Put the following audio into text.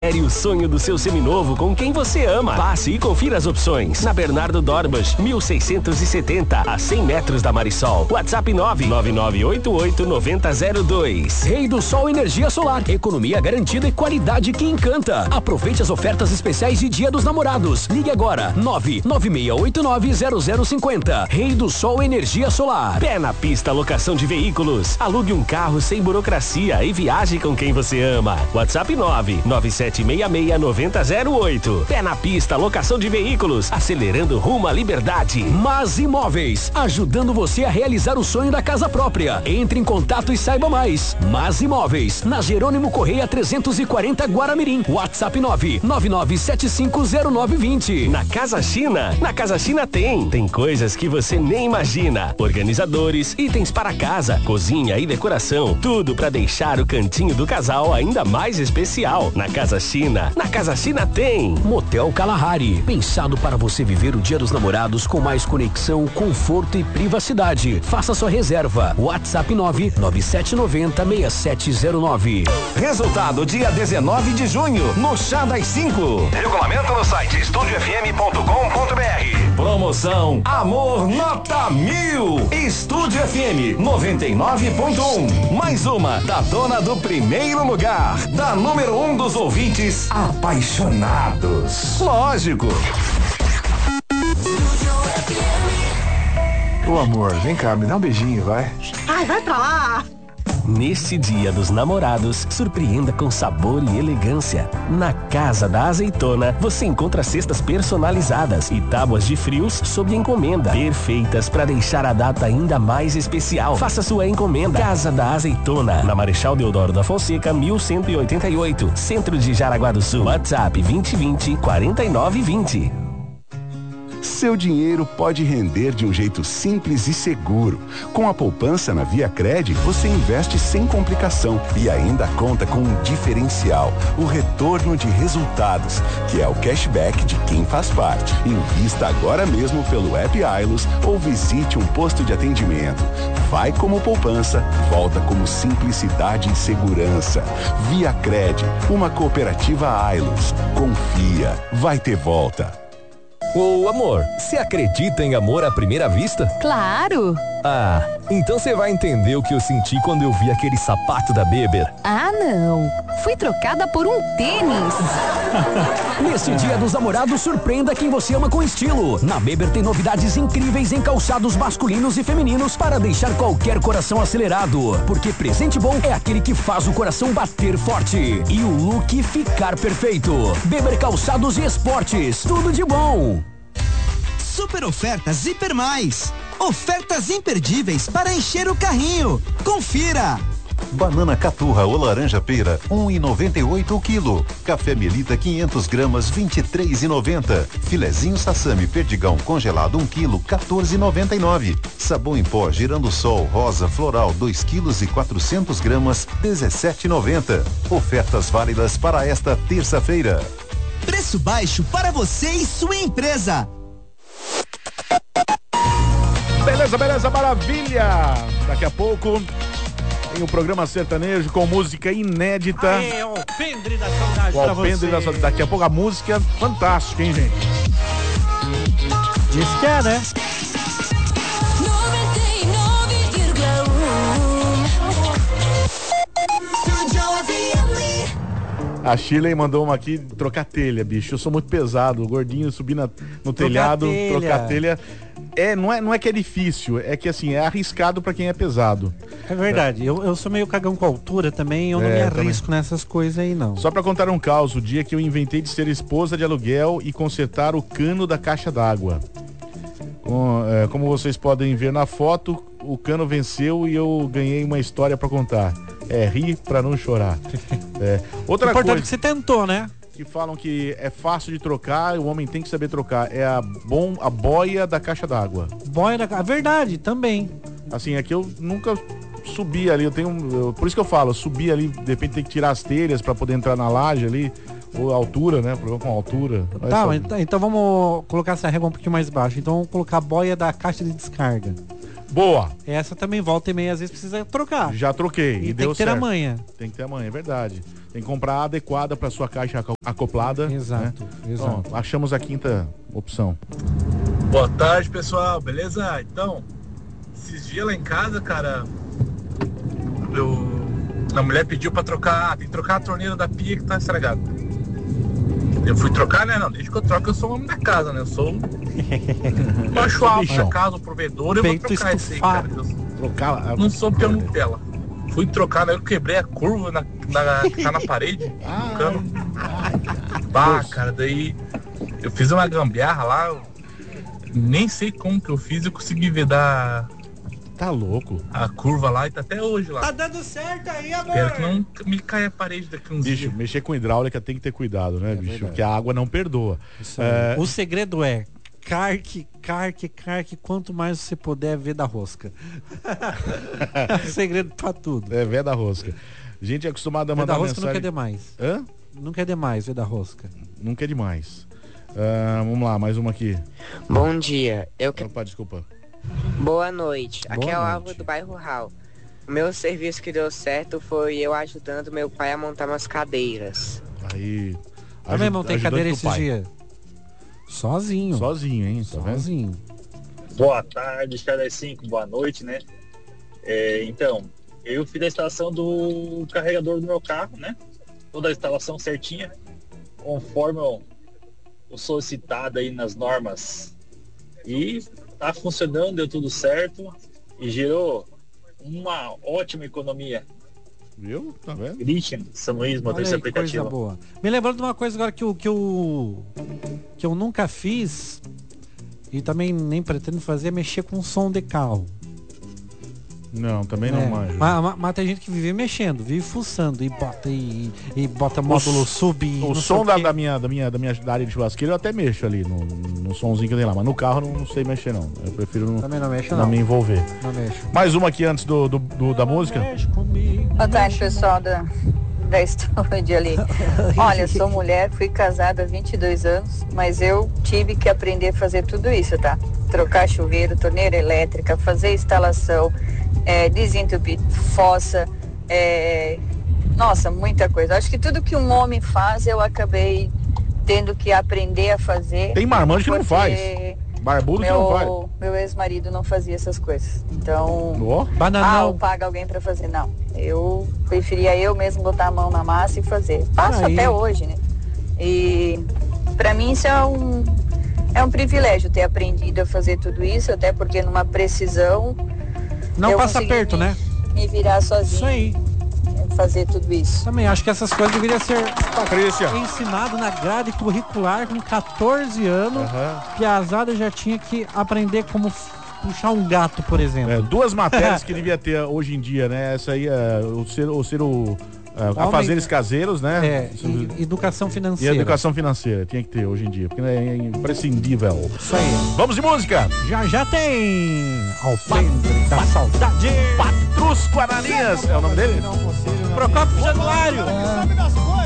Realize o sonho do seu seminovo com quem você ama. Passe e confira as opções. Na Bernardo Dorbas, 1670, a 100 metros da Marisol. WhatsApp 999889002. Rei do Sol Energia Solar. Economia garantida e qualidade que encanta. Aproveite as ofertas especiais de Dia dos Namorados. Ligue agora, 996890050. Rei do Sol Energia Solar. Pé na Pista Locação de Veículos. Alugue um carro sem burocracia e viaje com quem você ama. WhatsApp 997669008. Pé na Pista Locação de Veículos. Acelerando rumo à liberdade. Mas Imóveis, ajudando você a realizar o sonho da casa própria. Entre em contato e saiba mais. Mas Imóveis, na Jerônimo Correia 340 Guaramirim. WhatsApp 999750920. Na Casa China tem coisas que você nem imagina. Organizadores, itens para casa, cozinha e decoração, tudo para deixar o cantinho do casal ainda mais especial. Na Casa China tem Motel Kalahari, pensado para você viver o Dia dos Namorados com mais conexão, conforto e privacidade. Faça sua reserva. WhatsApp 997906709. Resultado dia 19 de junho, no Chá das 5. Regulamento no site estudiofm.com.br. Promoção Amor Nota 1000. Estúdio FM 99.1. Mais uma da dona do primeiro lugar, da número 1 dos ouvintes apaixonados. Lógico. Ô amor, vem cá, me dá um beijinho, vai. Ai, vai pra lá. Neste Dia dos Namorados, surpreenda com sabor e elegância. Na Casa da Azeitona, você encontra cestas personalizadas e tábuas de frios sob encomenda, perfeitas para deixar a data ainda mais especial. Faça sua encomenda. Casa da Azeitona, na Marechal Deodoro da Fonseca, 1188, Centro de Jaraguá do Sul. WhatsApp 2020-4920. Seu dinheiro pode render de um jeito simples e seguro. Com a poupança na ViaCred, você investe sem complicação e ainda conta com um diferencial, o retorno de resultados, que é o cashback de quem faz parte. Invista agora mesmo pelo app Ailos ou visite um posto de atendimento. Vai como poupança, volta como simplicidade e segurança. ViaCred, uma cooperativa Ailos. Confia, vai ter volta. Ô, amor, você acredita em amor à primeira vista? Claro! Ah, então você vai entender o que eu senti quando eu vi aquele sapato da Beber. Ah, não! Fui trocada por um tênis! Nesse Dia dos Namorados, surpreenda quem você ama com estilo. Na Beber tem novidades incríveis em calçados masculinos e femininos para deixar qualquer coração acelerado. Porque presente bom é aquele que faz o coração bater forte e o look ficar perfeito. Beber Calçados e Esportes, tudo de bom! Super ofertas Hiper Mais. Ofertas imperdíveis para encher o carrinho. Confira! Banana caturra ou laranja pera, 1,98 o quilo. Café Melita 500 gramas, 23,90. Filezinho sassami perdigão congelado 1 quilo, 14,99. Sabão em pó Girando Sol rosa floral 2 quilos e 400 gramas, 17,90. Ofertas válidas para esta terça-feira. Preço baixo para você e sua empresa. Beleza, maravilha! Daqui a pouco tem o programa sertanejo com música inédita. É o Alpendre da Saudade pra você. Daqui a pouco a música fantástica, hein, gente? Diz que é, né? 99,1. A Shirley mandou uma aqui, trocar telha, bicho. Eu sou muito pesado, o gordinho subir no telhado, trocar telha. Não é que é difícil, é que assim, é arriscado pra quem é pesado. É verdade, eu sou meio cagão com a altura também, eu não me arrisco nessas coisas aí não. Só pra contar um caos, o dia que eu inventei de ser esposa de aluguel e consertar o cano da caixa d'água. Como vocês podem ver na foto, o cano venceu e eu ganhei uma história pra contar. Ri pra não chorar. Outra importante coisa que você tentou, né? Que falam que é fácil de trocar, o homem tem que saber trocar. É a boia da caixa d'água. Verdade, também. Assim, aqui eu nunca subi ali, por isso que eu falo, subir ali, de repente tem que tirar as telhas pra poder entrar na laje ali, ou a altura, né? Problema com a altura. Tá, então vamos colocar essa régua um pouquinho mais baixa. Então vamos colocar a boia da caixa de descarga. Boa! Essa também volta e meia, às vezes precisa trocar. Já troquei. E tem que ter a manha. Tem que ter a manha, é verdade. Tem que comprar a adequada para sua caixa acoplada. Exato, né? exato. Então, achamos a quinta opção. Boa tarde, pessoal, beleza? Então, esses dias lá em casa, cara, a mulher pediu pra trocar, tem que trocar a torneira da pia que tá estragada. Eu fui trocar, né? Não, desde que eu troco eu sou o homem da casa, né? Eu sou o macho alto da casa, o provedor, eu vou trocar esse aí, cara. Eu não sou peão Nutella. Fui trocar, né? Eu quebrei a curva que tá na parede, no cano. Cara, daí eu fiz uma gambiarra lá, nem sei como que eu fiz, eu consegui vedar. Tá louco. A curva lá e tá até hoje lá. Tá dando certo aí, amor. Espero que não me caia a parede daqui uns dias. Mexer com hidráulica tem que ter cuidado, né, bicho? Porque a água não perdoa. O segredo é carque, quanto mais você puder ver da rosca. Segredo pra tudo. É, ver da rosca. Gente é acostumado a mandar da rosca mensagem. Nunca é demais. Hã? Nunca é demais ver da rosca. Nunca é demais. Vamos lá, mais uma aqui. Bom dia. Opa, desculpa. Boa noite. Aqui Boa é o noite. Álvaro do bairro Rural. O meu serviço que deu certo foi eu ajudando meu pai a montar umas cadeiras. Aí. Também montei cadeira esses pai. dias. Sozinho. Sozinho, hein? Tá Sozinho. Boa tarde, Cadê 5, boa noite, né? Então, eu fiz a instalação do carregador do meu carro, né? Toda a instalação certinha, conforme o solicitado aí nas normas. E tá funcionando, deu tudo certo e gerou uma ótima economia. Viu? Tá vendo? Christian, São Luís, motorista Olha aí, aplicativo. coisa boa. Me lembrando de uma coisa agora que eu nunca fiz e também nem pretendo fazer, é mexer com som de carro. Não, também não manjo. Mas tem gente que vive mexendo, vive fuçando e bota módulo sub. O som da área de churrasqueira eu até mexo ali no somzinho que tem lá, mas no carro eu não sei mexer não. Eu prefiro não me envolver. Não mexo. Mais uma aqui antes da música. Boa tarde, pessoal da estúdio ali. Olha, sou mulher, fui casada há 22 anos, mas eu tive que aprender a fazer tudo isso, tá? Trocar chuveiro, torneira elétrica, fazer instalação, desentupir fossa, nossa, muita coisa. Acho que tudo que um homem faz, eu acabei tendo que aprender a fazer. Tem marmanjo que não faz. Barbudo que não faz. Meu ex-marido não fazia essas coisas. Então, Bananão. paga alguém pra fazer. Não, eu preferia eu mesmo botar a mão na massa e fazer. Faço até hoje, né? E pra mim isso é um privilégio ter aprendido a fazer tudo isso, até porque numa precisão não eu passa perto, né? Me virar sozinho. Isso aí. Fazer tudo isso. Também acho que essas coisas deveriam ser ensinado na grade curricular com 14 anos. Piazada já tinha que aprender como puxar um gato, por exemplo. Duas matérias que devia ter hoje em dia, né? Essa aí é afazeres caseiros, né? E educação financeira. E educação financeira, tinha que ter hoje em dia, porque é imprescindível. Isso aí. Vamos de música? Já tem Alpendre da Saudade. Patrusco Ananias, é o nome dele? Procópio Januário.